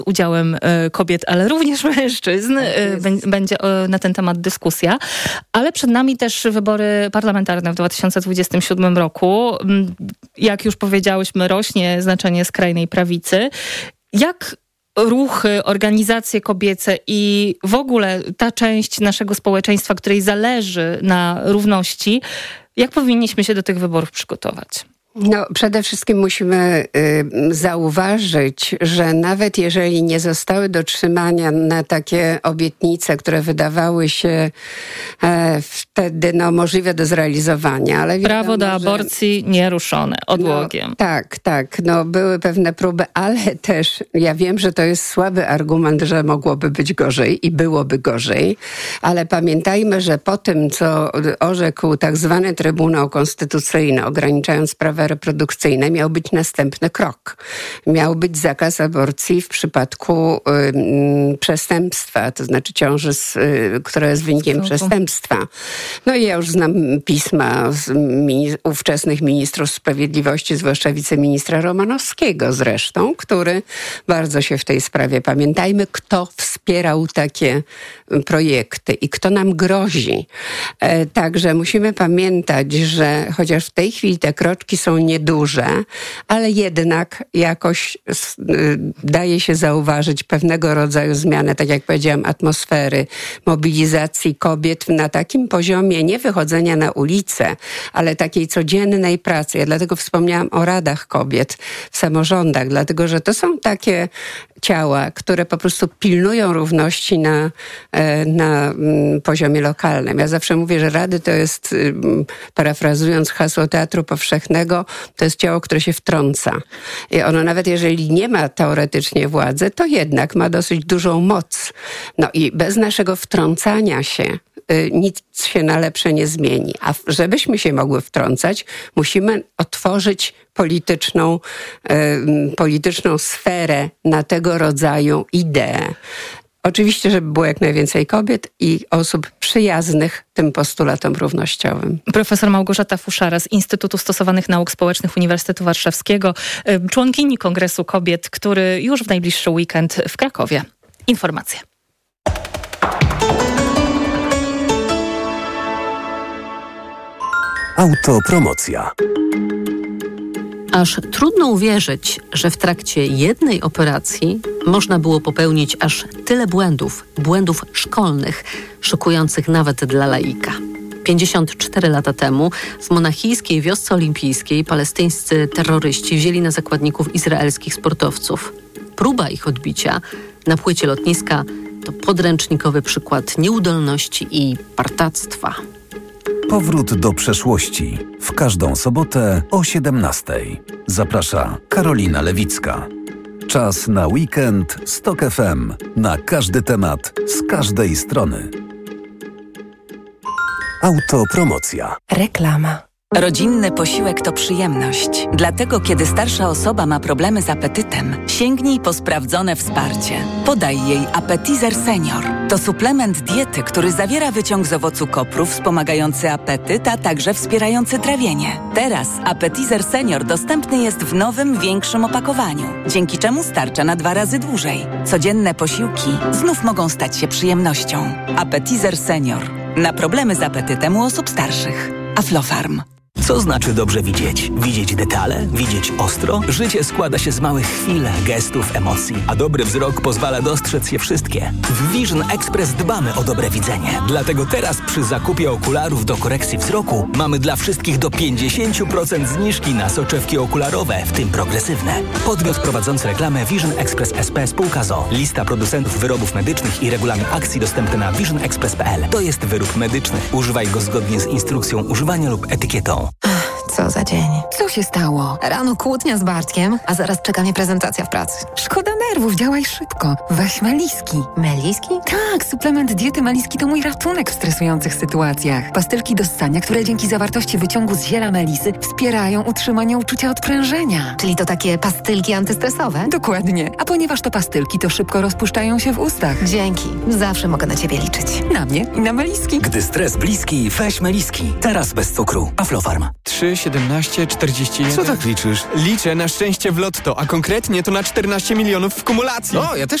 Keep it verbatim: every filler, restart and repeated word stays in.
udziałem kobiet, ale również mężczyzn. Tak będzie na ten temat dyskusja. Ale przed nami też wybory parlamentarne w dwa tysiące dwudziestym siódmym roku. Jak już powiedziałyśmy, rośnie znaczenie skrajnej prawicy. Jak ruchy, organizacje kobiece i w ogóle ta część naszego społeczeństwa, której zależy na równości, jak powinniśmy się do tych wyborów przygotować? No, przede wszystkim musimy y, zauważyć, że nawet jeżeli nie zostały dotrzymania na takie obietnice, które wydawały się e, wtedy no, możliwe do zrealizowania, ale prawo wiadomo, do aborcji że, nieruszone, odłogiem. No, tak, tak. No, były pewne próby, ale też ja wiem, że to jest słaby argument, że mogłoby być gorzej i byłoby gorzej, ale pamiętajmy, że po tym, co orzekł tak zwany Trybunał Konstytucyjny, ograniczając prawa reprodukcyjne, miał być następny krok. Miał być zakaz aborcji w przypadku y, przestępstwa, to znaczy ciąży, z, y, która jest wynikiem Znowu. przestępstwa. No i ja już znam pisma z mini, ówczesnych ministrów sprawiedliwości, zwłaszcza wiceministra Romanowskiego zresztą, który bardzo się w tej sprawie, pamiętajmy, kto wspierał takie projekty i kto nam grozi. E, także musimy pamiętać, że chociaż w tej chwili te kroczki są nieduże, ale jednak jakoś daje się zauważyć pewnego rodzaju zmianę, tak jak powiedziałam, atmosfery, mobilizacji kobiet na takim poziomie nie wychodzenia na ulicę, ale takiej codziennej pracy. Ja dlatego wspomniałam o radach kobiet w samorządach, dlatego że to są takie ciała, które po prostu pilnują równości na, na poziomie lokalnym. Ja zawsze mówię, że rady to jest, parafrazując hasło Teatru Powszechnego, to jest ciało, które się wtrąca. I ono nawet jeżeli nie ma teoretycznie władzy, to jednak ma dosyć dużą moc. No i bez naszego wtrącania się nic się na lepsze nie zmieni. A żebyśmy się mogły wtrącać, musimy otworzyć polityczną, y, polityczną sferę na tego rodzaju ideę. Oczywiście, żeby było jak najwięcej kobiet i osób przyjaznych tym postulatom równościowym. Profesor Małgorzata Fuszara z Instytutu Stosowanych Nauk Społecznych Uniwersytetu Warszawskiego, członkini Kongresu Kobiet, który już w najbliższy weekend w Krakowie. Informacje. Autopromocja. Aż trudno uwierzyć, że w trakcie jednej operacji można było popełnić aż tyle błędów, błędów szkolnych, szokujących nawet dla laika. pięćdziesiąt cztery lata temu w monachijskiej wiosce olimpijskiej palestyńscy terroryści wzięli na zakładników izraelskich sportowców. Próba ich odbicia na płycie lotniska to podręcznikowy przykład nieudolności i partactwa. Powrót do przeszłości. W każdą sobotę o siedemnastej. Zaprasza Karolina Lewicka. Czas na weekend z Tok F M. Na każdy temat, z każdej strony. Autopromocja. Reklama. Rodzinny posiłek to przyjemność. Dlatego, kiedy starsza osoba ma problemy z apetytem, sięgnij po sprawdzone wsparcie. Podaj jej Appetizer Senior. To suplement diety, który zawiera wyciąg z owocu kopru wspomagający apetyt, a także wspierający trawienie. Teraz Appetizer Senior dostępny jest w nowym, większym opakowaniu, dzięki czemu starcza na dwa razy dłużej. Codzienne posiłki znów mogą stać się przyjemnością. Appetizer Senior. Na problemy z apetytem u osób starszych. Aflofarm. Co znaczy dobrze widzieć? Widzieć detale? Widzieć ostro? Życie składa się z małych chwil, gestów, emocji, a dobry wzrok pozwala dostrzec je wszystkie. W Vision Express dbamy o dobre widzenie. Dlatego teraz przy zakupie okularów do korekcji wzroku mamy dla wszystkich do pięćdziesiąt procent zniżki na soczewki okularowe, w tym progresywne. Podmiot prowadzący reklamę Vision Express S P spółka z o o. Lista producentów wyrobów medycznych i regulamin akcji dostępny na vision express kropka p l. To jest wyrób medyczny. Używaj go zgodnie z instrukcją używania lub etykietą. Co za dzień. Co się stało? Rano kłótnia z Bartkiem, a zaraz czeka mnie prezentacja w pracy. Szkoda nerwów, działaj szybko. Weź Meliski. Meliski? Tak, suplement diety Meliski to mój ratunek w stresujących sytuacjach. Pastylki do ssania, które dzięki zawartości wyciągu z ziela melisy wspierają utrzymanie uczucia odprężenia. Czyli to takie pastylki antystresowe? Dokładnie. A ponieważ to pastylki, to szybko rozpuszczają się w ustach. Dzięki. Zawsze mogę na ciebie liczyć. Na mnie i na Meliski. Gdy stres bliski, weź Meliski. Teraz bez cukru. Aflofarm. Trzy trzy, siedemnaście, czterdzieści jeden. Co tak liczysz? Liczę na szczęście w lotto, a konkretnie to na czternaście milionów w kumulacji. O, ja też